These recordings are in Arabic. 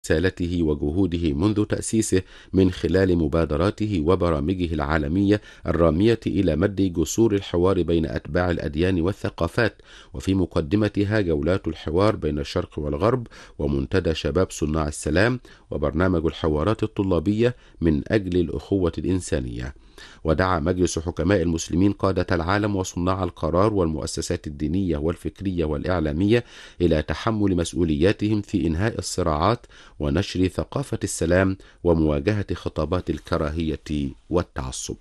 رسالته وجهوده منذ تأسيسه من خلال مبادراته وبرامجه العالمية الرامية إلى مد جسور الحوار بين أتباع الأديان والثقافات، وفي مقدمتها جولات الحوار بين الشرق والغرب، ومنتدى شباب صناع السلام، وبرنامج الحوارات الطلابية من أجل الأخوة الإنسانية. ودعا مجلس حكماء المسلمين قادة العالم وصناع القرار والمؤسسات الدينية والفكرية والإعلامية إلى تحمل مسؤولياتهم في إنهاء الصراعات ونشر ثقافة السلام ومواجهة خطابات الكراهية والتعصب.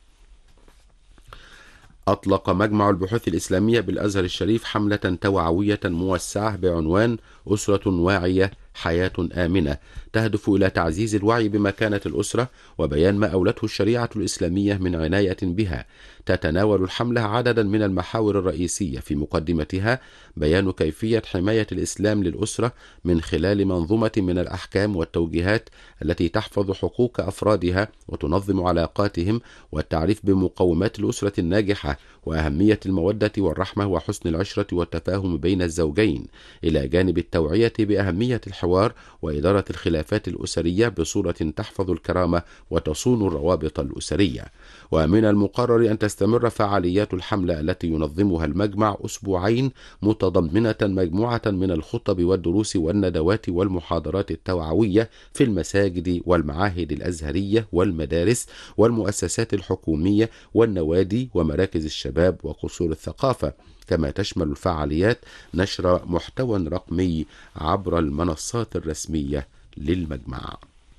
أطلق مجمع البحوث الإسلامية بالأزهر الشريف حملة توعوية موسعة بعنوان أسرة واعية حياة آمنة، تهدف إلى تعزيز الوعي بمكانة الأسرة وبيان ما أولته الشريعة الإسلامية من عناية بها. تتناول الحملة عددا من المحاور الرئيسية، في مقدمتها بيان كيفية حماية الإسلام للأسرة من خلال منظومة من الأحكام والتوجيهات التي تحفظ حقوق أفرادها وتنظم علاقاتهم، والتعريف بمقومات الأسرة الناجحة وأهمية المودة والرحمة وحسن العشرة والتفاهم بين الزوجين، إلى جانب التوعية بأهمية الحوار وإدارة الخلافات الأسرية بصورة تحفظ الكرامة وتصون الروابط الأسرية. ومن المقرر أن تستمر فعاليات الحملة التي ينظمها المجمع أسبوعين، متضمنة مجموعة من الخطب والدروس والندوات والمحاضرات التوعوية في المساجد والمعاهد الأزهرية والمدارس والمؤسسات الحكومية والنوادي ومراكز الشباب وقصور الثقافة، كما تشمل الفعاليات نشر محتوى رقمي عبر المنصات الرسمية للمجمع.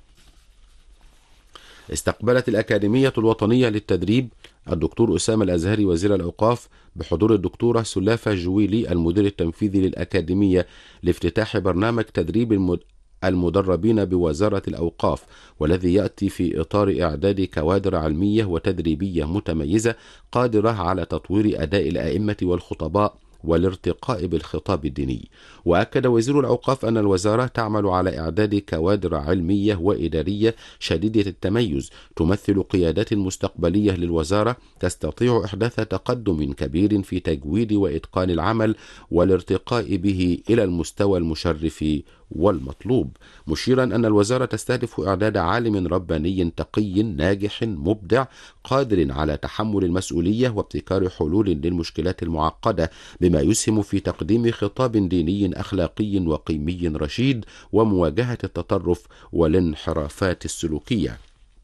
استقبلت الأكاديمية الوطنية للتدريب الدكتور أسامة الأزهري وزير الأوقاف بحضور الدكتورة سلافة جويلي المدير التنفيذي للأكاديمية لافتتاح برنامج تدريب المدربين بوزارة الأوقاف، والذي يأتي في إطار إعداد كوادر علمية وتدريبية متميزة قادرة على تطوير أداء الأئمة والخطباء والارتقاء بالخطاب الديني. وأكد وزير الأوقاف أن الوزارة تعمل على إعداد كوادر علمية وإدارية شديدة التميز تمثل قيادات مستقبلية للوزارة تستطيع إحداث تقدم كبير في تجويد وإتقان العمل والارتقاء به إلى المستوى المشرف والمطلوب، مشيرا أن الوزارة تستهدف إعداد عالم رباني تقي ناجح مبدع قادر على تحمل المسؤولية وابتكار حلول للمشكلات المعقدة، بما يسهم في تقديم خطاب ديني أخلاقي وقيمي رشيد ومواجهة التطرف والانحرافات السلوكية.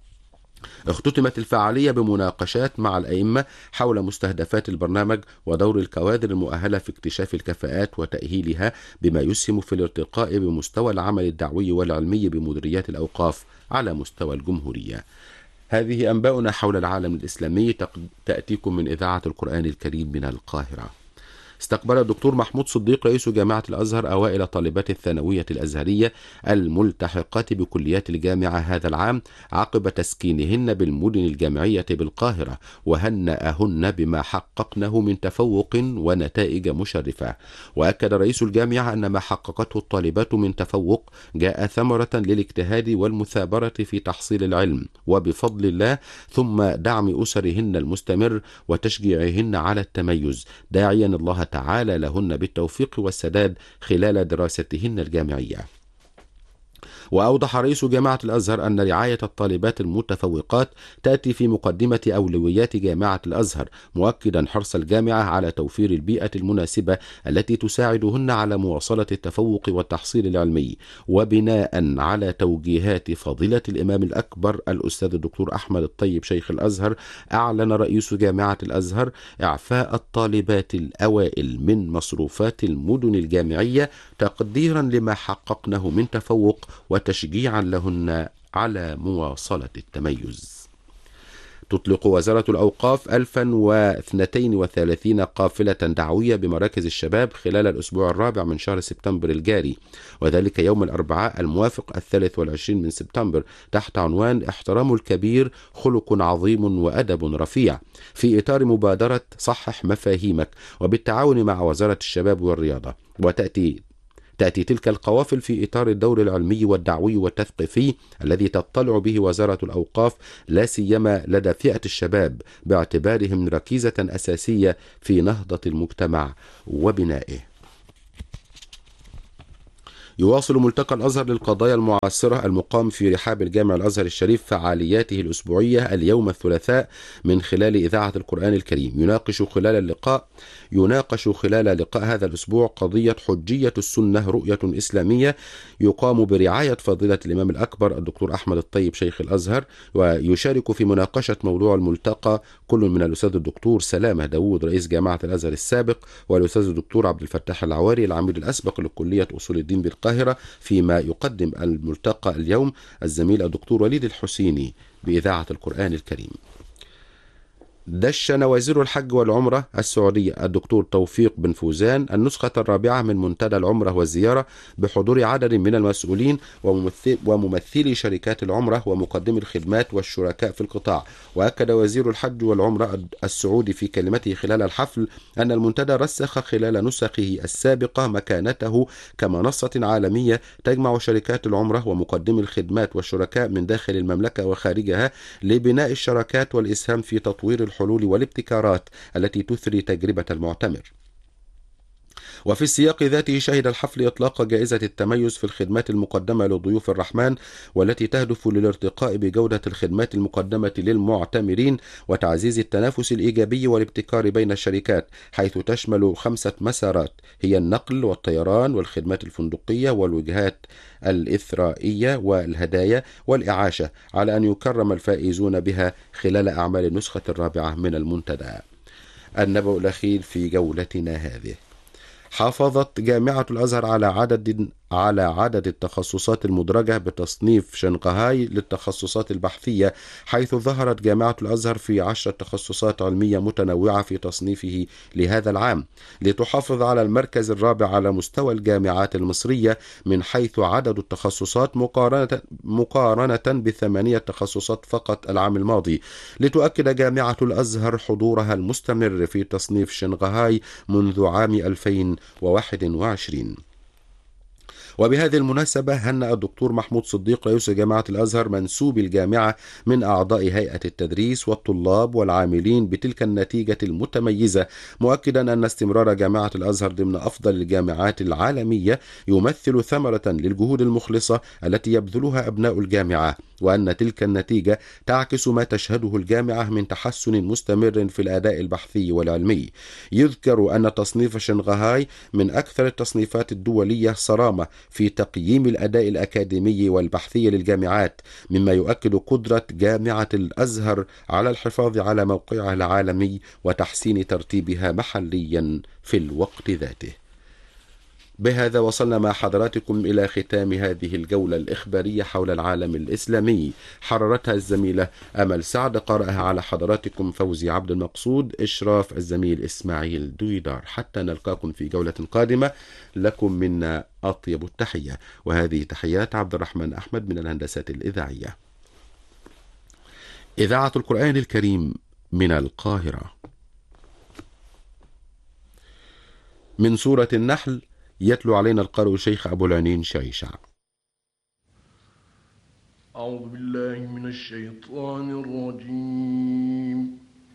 اختتمت الفعالية بمناقشات مع الأئمة حول مستهدفات البرنامج ودور الكوادر المؤهلة في اكتشاف الكفاءات وتأهيلها، بما يسهم في الارتقاء بمستوى العمل الدعوي والعلمي بمديريات الأوقاف على مستوى الجمهورية. هذه أنباؤنا حول العالم الإسلامي تأتيكم من إذاعة القرآن الكريم من القاهرة. استقبل الدكتور محمود صديق رئيس جامعة الأزهر أوائل طالبات الثانوية الأزهرية الملتحقات بكليات الجامعة هذا العام عقب تسكينهن بالمدن الجامعية بالقاهرة، وهنأهن بما حققنه من تفوق ونتائج مشرفة. وأكد رئيس الجامعة أن ما حققته الطالبات من تفوق جاء ثمرة للاجتهاد والمثابرة في تحصيل العلم وبفضل الله، ثم دعم أسرهن المستمر وتشجيعهن على التميز، داعيا الله تعالى لهن بالتوفيق والسداد خلال دراستهن الجامعية. وأوضح رئيس جامعة الأزهر أن رعاية الطالبات المتفوقات تأتي في مقدمة أولويات جامعة الأزهر، مؤكدا حرص الجامعة على توفير البيئة المناسبة التي تساعدهن على مواصلة التفوق والتحصيل العلمي. وبناء على توجيهات فضيلة الإمام الأكبر الأستاذ الدكتور أحمد الطيب شيخ الأزهر، أعلن رئيس جامعة الأزهر إعفاء الطالبات الأوائل من مصروفات المدن الجامعية تقديرا لما حققنه من تفوق وتشجيعا لهن على مواصلة التميز. تطلق وزارة الأوقاف 1032 قافلة دعوية بمراكز الشباب خلال الأسبوع الرابع من شهر سبتمبر الجاري، وذلك يوم الأربعاء الموافق 23 من سبتمبر، تحت عنوان احترام الكبير خلق عظيم وأدب رفيع، في إطار مبادرة صحح مفاهيمك، وبالتعاون مع وزارة الشباب والرياضة. تأتي تلك القوافل في إطار الدور العلمي والدعوي والتثقيفي الذي تطلع به وزارة الأوقاف، لا سيما لدى فئة الشباب، باعتبارهم ركيزة أساسية في نهضة المجتمع وبنائه. يواصل ملتقى الأزهر للقضايا المعاصرة المقام في رحاب الجامع الأزهر الشريف فعالياته الأسبوعية اليوم الثلاثاء من خلال إذاعة القرآن الكريم. يناقش خلال لقاء هذا الأسبوع قضية حجية السنة رؤية إسلامية، يقام برعاية فضيلة الإمام الأكبر الدكتور أحمد الطيب شيخ الأزهر. ويشارك في مناقشة موضوع الملتقى كل من الأستاذ الدكتور سلامة داوود رئيس جامعة الأزهر السابق، والأستاذ الدكتور عبد الفتاح العواري العميد الأسبق لكلية أصول الدين بالقاهرة. فيما يقدم الملتقى اليوم الزميل الدكتور وليد الحسيني بإذاعة القرآن الكريم. دشن وزير الحج والعمرة السعودية الدكتور توفيق بن فوزان النسخة الرابعة من منتدى العمرة والزيارة بحضور عدد من المسؤولين وممثلي شركات العمرة ومقدمي الخدمات والشركاء في القطاع. وأكد وزير الحج والعمرة السعودي في كلمته خلال الحفل أن المنتدى رسخ خلال نسخه السابقة مكانته كمنصة عالمية تجمع شركات العمرة ومقدمي الخدمات والشركاء من داخل المملكة وخارجها لبناء الشراكات والإسهام في تطوير الحلول والابتكارات التي تثري تجربة المعتمر. وفي السياق ذاته شهد الحفل إطلاق جائزة التميز في الخدمات المقدمة لضيوف الرحمن، والتي تهدف للارتقاء بجودة الخدمات المقدمة للمعتمرين وتعزيز التنافس الإيجابي والابتكار بين الشركات، حيث تشمل 5 مسارات هي النقل والطيران والخدمات الفندقية والوجهات الإثرائية والهدايا والإعاشة، على أن يكرم الفائزون بها خلال أعمال النسخة الرابعة من المنتدى. النبأ الأخير في جولتنا هذه: حافظت جامعة الأزهر على عدد التخصصات المدرجة بتصنيف شنغهاي للتخصصات البحثية، حيث ظهرت جامعة الأزهر في 10 تخصصات علمية متنوعة في تصنيفه لهذا العام، لتحافظ على المركز الرابع على مستوى الجامعات المصرية من حيث عدد التخصصات مقارنة ب8 تخصصات فقط العام الماضي. لتؤكد جامعة الأزهر حضورها المستمر في تصنيف شنغهاي منذ عام 2021. وبهذه المناسبة هنأ الدكتور محمود صديق رئيس جامعة الأزهر منسوبي الجامعة من أعضاء هيئة التدريس والطلاب والعاملين بتلك النتيجة المتميزة، مؤكدا أن استمرار جامعة الأزهر ضمن أفضل الجامعات العالمية يمثل ثمرة للجهود المخلصة التي يبذلها أبناء الجامعة، وأن تلك النتيجة تعكس ما تشهده الجامعة من تحسن مستمر في الأداء البحثي والعلمي. يذكر أن تصنيف شنغهاي من أكثر التصنيفات الدولية صرامة في تقييم الأداء الأكاديمي والبحثي للجامعات، مما يؤكد قدرة جامعة الأزهر على الحفاظ على موقعها العالمي وتحسين ترتيبها محليا في الوقت ذاته. بهذا وصلنا مع حضراتكم إلى ختام هذه الجولة الإخبارية حول العالم الإسلامي، حررتها الزميلة أمل سعد، قرأها على حضراتكم فوزي عبد المقصود، إشراف الزميل إسماعيل دويدار. حتى نلقاكم في جولة قادمة، لكم منا أطيب التحية، وهذه تحيات عبد الرحمن أحمد من الهندسة الإذاعية. إذاعة القرآن الكريم من القاهرة. من سورة النحل يتلو علينا القارئ الشيخ أبو العنين شعيشع. أعوذ بالله من الشيطان الرجيم.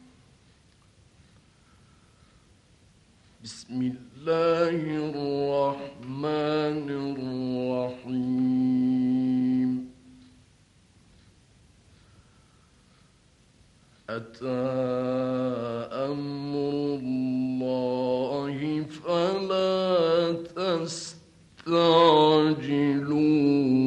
بسم الله الرحمن الرحيم. أتى أمر الله فلا تستعجلوه